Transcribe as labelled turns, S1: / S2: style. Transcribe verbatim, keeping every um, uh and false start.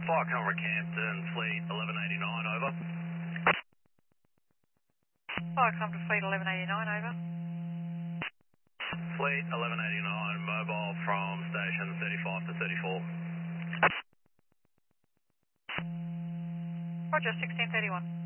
S1: Fire Comber Campton, Fleet eleven eighty-nine, over.
S2: Fire come to Fleet eleven eighty-nine, over.
S1: Fleet eleven eighty-nine, mobile from station thirty-five to thirty-four.
S2: Roger, sixteen thirty-one.